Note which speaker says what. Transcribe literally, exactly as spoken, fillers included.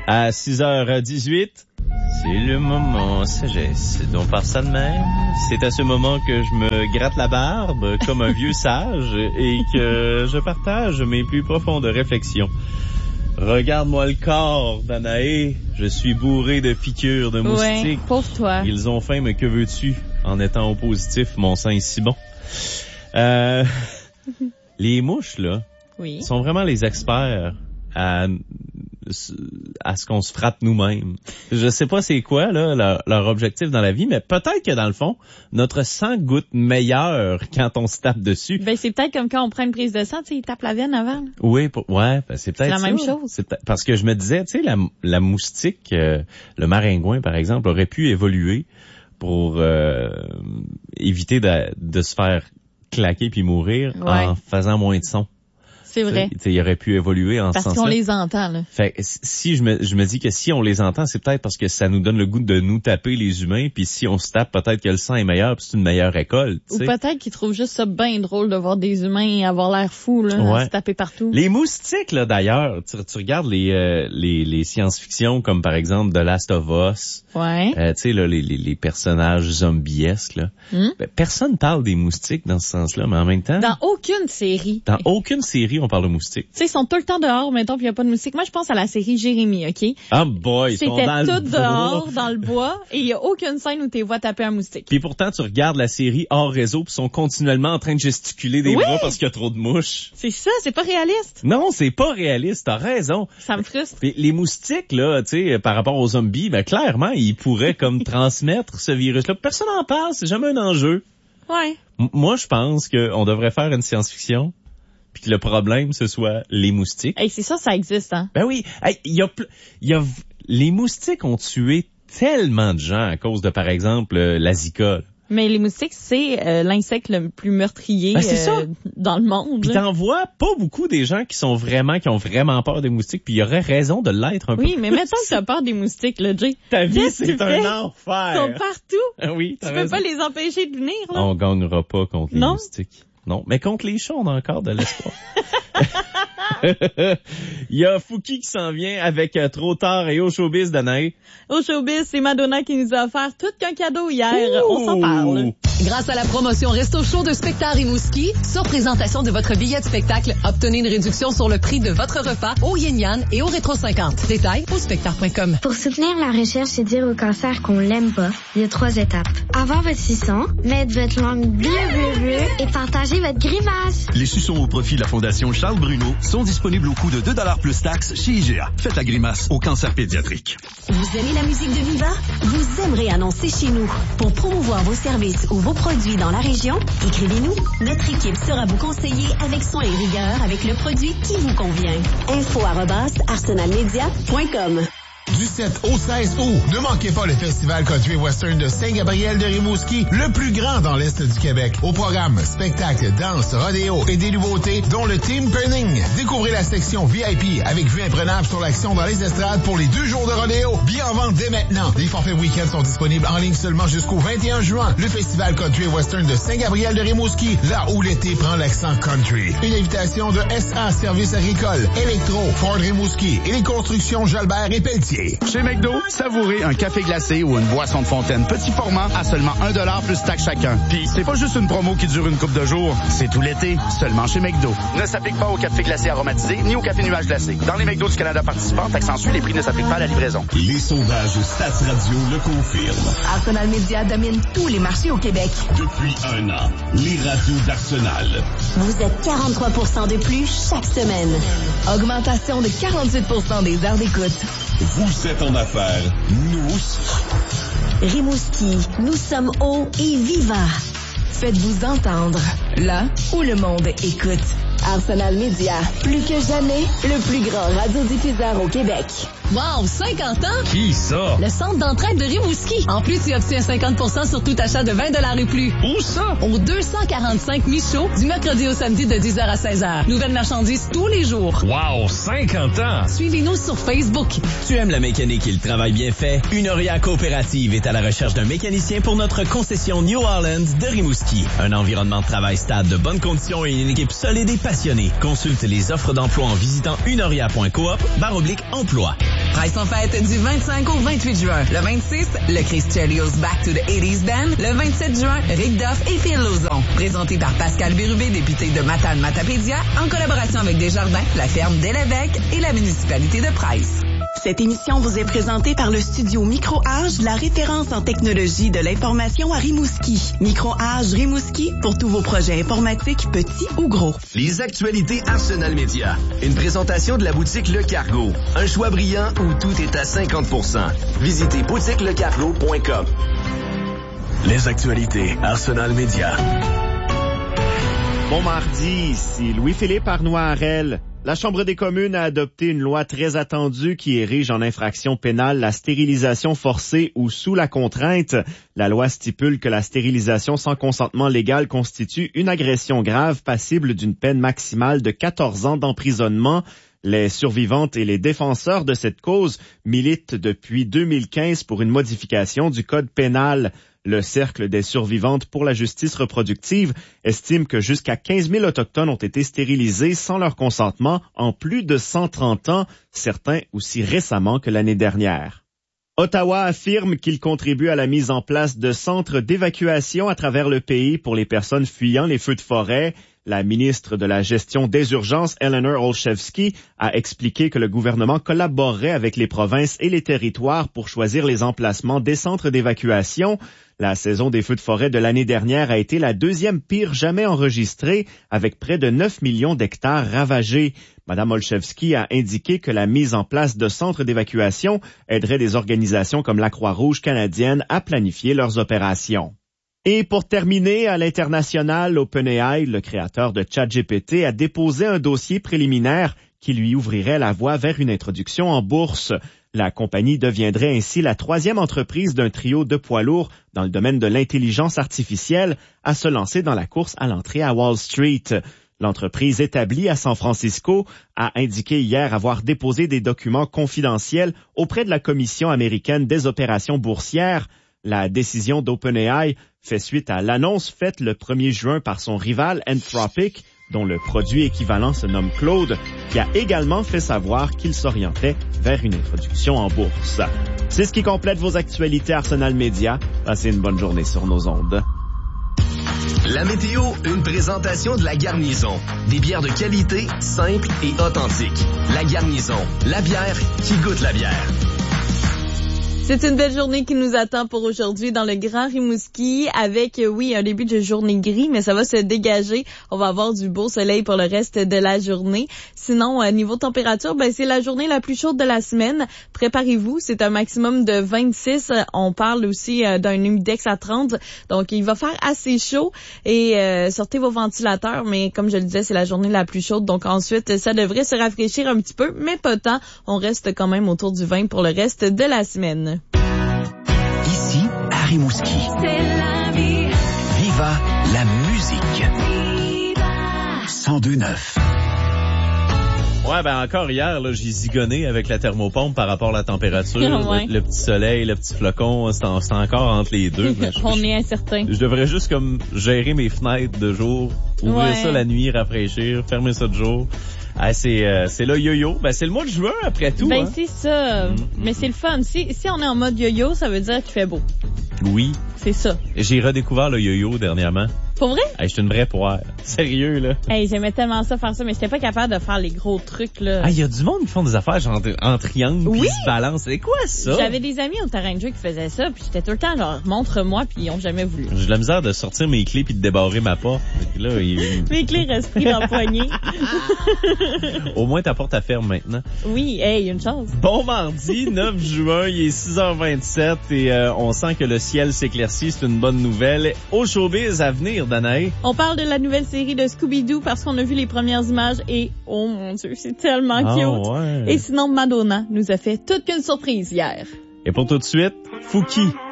Speaker 1: À six heures dix-huit, c'est le moment sagesse. Donc par ça de même, c'est à ce moment que je me gratte la barbe comme un vieux sage et que je partage mes plus profondes réflexions. Regarde-moi le corps d'Anaé, je suis bourré de piqûres de moustiques.
Speaker 2: Ouais, pauvre toi.
Speaker 1: Ils ont faim, mais que veux-tu? En étant au positif, mon sang est si bon. Euh, les mouches, là,
Speaker 2: oui.
Speaker 1: sont vraiment les experts à, à ce qu'on se frappe nous-mêmes. Je sais pas c'est quoi, là, leur, leur objectif dans la vie, mais peut-être que dans le fond, notre sang goûte meilleur quand on se tape dessus.
Speaker 2: Ben, c'est peut-être comme quand on prend une prise de sang, tu sais, ils tapent la veine avant. Là.
Speaker 1: Oui, pour, ouais, ben c'est peut-être
Speaker 2: c'est la
Speaker 1: ça.
Speaker 2: même chose.
Speaker 1: C'est parce que je me disais, tu sais, la, la moustique, euh, le maringouin, par exemple, aurait pu évoluer pour euh, éviter de, de se faire claquer puis mourir ouais. en faisant moins de son.
Speaker 2: C'est vrai.
Speaker 1: Tu sais, il aurait pu évoluer en
Speaker 2: parce
Speaker 1: ce sens-là.
Speaker 2: Parce qu'on les entend, là.
Speaker 1: Fait si je me, je me dis que si on les entend, c'est peut-être parce que ça nous donne le goût de nous taper les humains, puis si on se tape, peut-être que le sang est meilleur, puis c'est une meilleure récolte.
Speaker 2: Ou peut-être qu'ils trouvent juste ça bien drôle de voir des humains avoir l'air fou, là, ouais. se taper partout.
Speaker 1: Les moustiques, là, d'ailleurs, tu, tu regardes les, euh, les, les science-fiction, comme par exemple The Last of Us.
Speaker 2: Ouais.
Speaker 1: Euh, tu sais, là, les, les, les personnages zombiesques, là.
Speaker 2: Hmm?
Speaker 1: Ben, personne parle des moustiques dans ce sens-là, mais en même temps.
Speaker 2: Dans aucune série.
Speaker 1: Dans aucune série, on parle de moustiques.
Speaker 2: Tu sais, ils sont tout le temps dehors, mettons, puis il n'y a pas de moustiques. Moi, je pense à la série Jérémie, OK?
Speaker 1: Ah boy, ils sont dans
Speaker 2: C'était
Speaker 1: le
Speaker 2: tout dehors, dans le bois, et il n'y a aucune scène où tu vois taper un moustique.
Speaker 1: Puis pourtant, tu regardes la série hors réseau, puis ils sont continuellement en train de gesticuler des
Speaker 2: oui!
Speaker 1: bras parce qu'il y a trop de mouches.
Speaker 2: C'est ça, c'est pas réaliste.
Speaker 1: Non, c'est pas réaliste, t'as raison.
Speaker 2: Ça me frustre.
Speaker 1: Puis les moustiques, là, tu sais, par rapport aux zombies, ben clairement, ils pourraient comme transmettre ce virus-là. Personne n'en parle, c'est jamais un enjeu.
Speaker 2: Ouais.
Speaker 1: M- moi, je pense qu'on devrait faire une science-fiction, puis que le problème, ce soit les moustiques.
Speaker 2: Hey, c'est ça, ça existe, hein?
Speaker 1: Ben oui. Hey, y a, y a, les moustiques ont tué tellement de gens à cause de, par exemple, euh, la Zika. Là.
Speaker 2: Mais les moustiques, c'est euh, l'insecte le plus meurtrier
Speaker 1: ben, c'est
Speaker 2: euh,
Speaker 1: ça.
Speaker 2: dans le monde.
Speaker 1: Puis t'en vois pas beaucoup des gens qui sont vraiment, qui ont vraiment peur des moustiques, puis il y aurait raison de l'être un
Speaker 2: oui,
Speaker 1: peu.
Speaker 2: Oui, mais mettons que t'as peur des moustiques, là, Jay.
Speaker 1: Ta vie, c'est un enfer.
Speaker 2: Ils sont partout.
Speaker 1: Ah oui,
Speaker 2: tu
Speaker 1: raison.
Speaker 2: peux pas les empêcher de venir, là.
Speaker 1: On gagnera pas contre les
Speaker 2: non?
Speaker 1: moustiques. Non, mais contre les chats, on a encore de l'espoir. Il y a Fouki qui s'en vient avec euh, Trop tard et Au showbiz, Danae.
Speaker 2: Au showbiz, c'est Madonna qui nous a offert tout qu'un cadeau hier. Ouh. On s'en parle.
Speaker 3: Grâce à la promotion Resto Chaud de Spectar Rimouski, sur présentation de votre billet de spectacle, obtenez une réduction sur le prix de votre repas au Yin Yang et au Rétro cinquante. Détails au spectar point com.
Speaker 4: Pour soutenir la recherche et dire au cancer qu'on l'aime pas, il y a trois étapes. Avoir votre suçon, mettre votre langue bleu bleu bleu et partager votre grimace.
Speaker 5: Les suçons au profit de la Fondation Charles Bruno sont disponibles au coût de deux dollars plus taxes chez I G A. Faites la grimace au cancer pédiatrique.
Speaker 6: Vous aimez la musique de Viva? Vous aimerez annoncer chez nous. Pour promouvoir vos services ou vos produits dans la région, écrivez-nous. Notre équipe sera vous conseiller avec soin et rigueur avec le produit qui vous convient. Info arobase arsenalmedia point com.
Speaker 7: Du sept au seize août, ne manquez pas le Festival Country Western de Saint-Gabriel de Rimouski, le plus grand dans l'Est du Québec. Au programme, spectacle, danse, rodéo et des nouveautés, dont le Team Penning. Découvrez la section V I P avec vue imprenable sur l'action dans les estrades pour les deux jours de rodéo. Bien en vente dès maintenant. Les forfaits week-end sont disponibles en ligne seulement jusqu'au vingt et un juin. Le Festival Country Western de Saint-Gabriel de Rimouski, là où l'été prend l'accent country. Une invitation de S A Services agricoles, Electro, Ford Rimouski et les constructions Jalbert et Pelletier.
Speaker 8: Chez McDo, savourez un café glacé ou une boisson de fontaine petit format à seulement un dollar plus taxe chacun. Puis c'est pas juste une promo qui dure une couple de jours, c'est tout l'été, seulement chez McDo. Ne s'applique pas au café glacé aromatisé ni au café nuage glacé. Dans les McDo du Canada participants, taxe en Suisse, les prix ne s'appliquent pas à la livraison.
Speaker 5: Les sondages Stats Radio le confirment.
Speaker 3: Arsenal Media domine tous les marchés au Québec.
Speaker 5: Depuis un an, les radios d'Arsenal.
Speaker 6: Vous êtes quarante-trois pour cent de plus chaque semaine.
Speaker 3: Augmentation de quarante-huit pour cent des heures d'écoute.
Speaker 5: Vous êtes en affaires, nous aussi.
Speaker 6: Rimouski, nous sommes hauts et vivants.
Speaker 3: Faites-vous entendre, là où le monde écoute.
Speaker 6: Arsenal Media, plus que jamais, le plus grand radiodiffuseur au Québec.
Speaker 3: Wow, cinquante ans?
Speaker 8: Qui ça?
Speaker 3: Le centre d'entraide de Rimouski. En plus, tu obtiens cinquante pour cent sur tout achat de vingt dollars et plus.
Speaker 8: Où ça?
Speaker 3: Au deux cent quarante-cinq Michaud, du mercredi au samedi de dix heures à seize heures. Nouvelles marchandises tous les jours.
Speaker 8: Wow, cinquante ans!
Speaker 3: Suivez-nous sur Facebook.
Speaker 9: Tu aimes la mécanique et le travail bien fait? Une Oria Coopérative est à la recherche d'un mécanicien pour notre concession New Orleans de Rimouski. Un environnement de travail stable, de bonnes conditions et une équipe solide et passionnée. Consulte les offres d'emploi en visitant unoria point coop barre oblique emploi.
Speaker 3: Price en fête du vingt-cinq au vingt-huit juin. Le vingt-six, le Chris Chelios Back to the eighties Band. Le vingt-sept juin, Rick Duff et Phil Lauzon. Présenté par Pascal Bérubé, député de Matane-Matapédia, en collaboration avec Desjardins, la ferme Delevec et la municipalité de Price.
Speaker 10: Cette émission vous est présentée par le studio Micro-Age, la référence en technologie de l'information à Rimouski. Micro-Age Rimouski pour tous vos projets informatiques, petits ou gros.
Speaker 11: Les actualités Arsenal Média. Une présentation de la boutique Le Cargo. Un choix brillant où tout est à cinquante pour cent. Visitez boutique le cargo point com. Les actualités Arsenal Média.
Speaker 12: Bon mardi, ici Louis-Philippe Arnois-Harel. La Chambre des communes a adopté une loi très attendue qui érige en infraction pénale la stérilisation forcée ou sous la contrainte. La loi stipule que la stérilisation sans consentement légal constitue une agression grave passible d'une peine maximale de quatorze ans d'emprisonnement. Les survivantes et les défenseurs de cette cause militent depuis deux mille quinze pour une modification du code pénal. Le Cercle des survivantes pour la justice reproductive estime que jusqu'à quinze mille Autochtones ont été stérilisés sans leur consentement en plus de cent trente ans, certains aussi récemment que l'année dernière. Ottawa affirme qu'il contribue à la mise en place de centres d'évacuation à travers le pays pour les personnes fuyant les feux de forêt. La ministre de la Gestion des urgences, Eleanor Olszewski, a expliqué que le gouvernement collaborerait avec les provinces et les territoires pour choisir les emplacements des centres d'évacuation. La saison des feux de forêt de l'année dernière a été la deuxième pire jamais enregistrée, avec près de neuf millions d'hectares ravagés. Madame Olszewski a indiqué que la mise en place de centres d'évacuation aiderait des organisations comme la Croix-Rouge canadienne à planifier leurs opérations. Et pour terminer, à l'international, OpenAI, le créateur de ChatGPT, a déposé un dossier préliminaire qui lui ouvrirait la voie vers une introduction en bourse. La compagnie deviendrait ainsi la troisième entreprise d'un trio de poids lourds dans le domaine de l'intelligence artificielle à se lancer dans la course à l'entrée à Wall Street. L'entreprise établie à San Francisco a indiqué hier avoir déposé des documents confidentiels auprès de la Commission américaine des opérations boursières. La décision d'OpenAI fait suite à l'annonce faite le premier juin par son rival Anthropic, dont le produit équivalent se nomme Claude, qui a également fait savoir qu'il s'orientait vers une introduction en bourse. C'est ce qui complète vos actualités Arsenal Média. Passez une bonne journée sur nos ondes.
Speaker 11: La météo, une présentation de La Garnison. Des bières de qualité, simples et authentiques. La Garnison, la bière qui goûte la bière.
Speaker 2: C'est une belle journée qui nous attend pour aujourd'hui dans le Grand Rimouski avec, oui, un début de journée gris, mais ça va se dégager. On va avoir du beau soleil pour le reste de la journée. Sinon, niveau température, ben c'est la journée la plus chaude de la semaine. Préparez-vous, c'est un maximum de vingt-six. On parle aussi euh, d'un humidex à trente, donc il va faire assez chaud. Et euh, sortez vos ventilateurs, mais comme je le disais, c'est la journée la plus chaude, donc ensuite, ça devrait se rafraîchir un petit peu, mais pas tant. On reste quand même autour du vingt pour le reste de la semaine.
Speaker 11: Ici, à Rimouski. C'est la vie. Viva la musique. Viva. cent deux neuf.
Speaker 1: Ouais, ben encore hier, là, j'ai zigonné avec la thermopompe par rapport à la température. Ouais. Le, le petit soleil, le petit flocon, c'est, en, c'est encore entre les deux.
Speaker 2: On
Speaker 1: je,
Speaker 2: est incertain.
Speaker 1: Je devrais juste comme gérer mes fenêtres de jour, ouvrir ouais. ça la nuit, rafraîchir, fermer ça de jour. Ah, c'est, euh, c'est le yo-yo. Ben, c'est le mois de juin, après tout.
Speaker 2: Ben,
Speaker 1: hein.
Speaker 2: c'est ça. Mm-hmm. Mais c'est le fun. Si, si on est en mode yo-yo, ça veut dire qu'il fait beau.
Speaker 1: Oui.
Speaker 2: C'est ça.
Speaker 1: J'ai redécouvert le yo-yo dernièrement.
Speaker 2: Pour vrai?
Speaker 1: Hey, j'étais une vraie poire. Sérieux, là.
Speaker 2: Hey, j'aimais tellement ça faire ça, mais j'étais pas capable de faire les gros trucs, là.
Speaker 1: Ah, il y a du monde qui font des affaires genre en triangle,
Speaker 2: oui?
Speaker 1: Puis ils se balancent. C'est quoi ça?
Speaker 2: J'avais des amis au terrain de jeu qui faisaient ça, puis j'étais tout le temps genre, montre-moi, puis ils ont jamais voulu.
Speaker 1: J'ai de la misère de sortir mes clés puis de débarrer ma porte. Là, il...
Speaker 2: mes clés restent prises dans le poignet.
Speaker 1: Au moins, ta porte à ferme maintenant.
Speaker 2: Oui, hey, une chance.
Speaker 1: Bon mardi, neuf juin, il est six heures vingt-sept et euh, on sent que le ciel s'éclaircit. C'est une bonne nouvelle. Au showbiz à venir, Danae.
Speaker 2: On parle de la nouvelle série de Scooby-Doo parce qu'on a vu les premières images et oh mon Dieu, c'est tellement
Speaker 1: oh,
Speaker 2: cute.
Speaker 1: Ouais.
Speaker 2: Et sinon, Madonna nous a fait toute qu'une surprise hier.
Speaker 1: Et pour tout de suite, Fouki.